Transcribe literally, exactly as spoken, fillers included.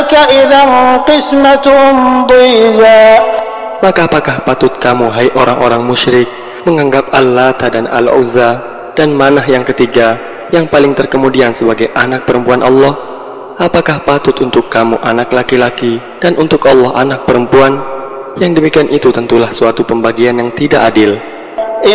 ذلك إذا قسمة ضيزى. Maka apakah patut kamu, hai orang-orang musyrik, menganggap Al-Lata dan Al-Uzza dan Manah yang ketiga, yang paling terkemudian sebagai anak perempuan Allah? Apakah patut untuk kamu anak laki-laki dan untuk Allah anak perempuan? Yang demikian itu tentulah suatu pembagian yang tidak adil.